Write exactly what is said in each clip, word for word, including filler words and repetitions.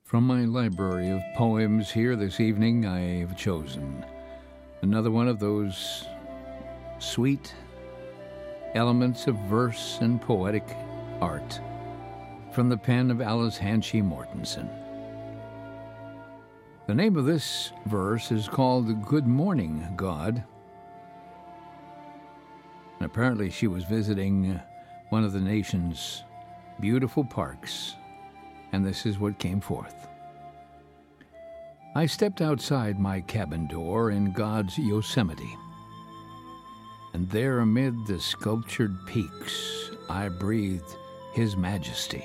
From my library of poems here this evening, I have chosen another one of those sweet elements of verse and poetic art from the pen of Alice Hanchey Mortensen. The name of this verse is called Good Morning, God. And apparently she was visiting one of the nation's beautiful parks, and this is what came forth. I stepped outside my cabin door in God's Yosemite, and there amid the sculptured peaks I breathed His majesty.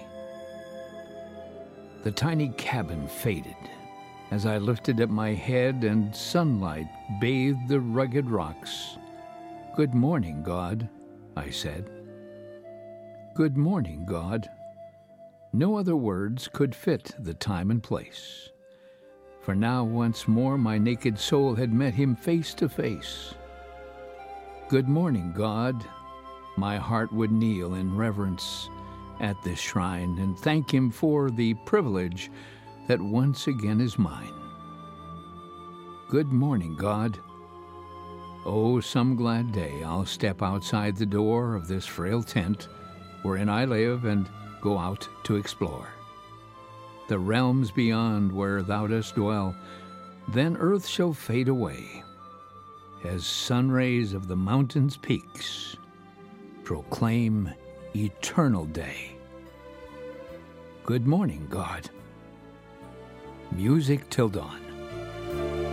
The tiny cabin faded as I lifted up my head, and sunlight bathed the rugged rocks. Good morning, God, I said. Good morning, God. No other words could fit the time and place, for now once more my naked soul had met Him face to face. Good morning, God. My heart would kneel in reverence at this shrine and thank Him for the privilege that once again is mine. Good morning, God. Oh, some glad day I'll step outside the door of this frail tent wherein I live and go out to explore the realms beyond where thou dost dwell. Then earth shall fade away as sun rays of the mountain's peaks proclaim eternal day. Good morning, God. Music till dawn.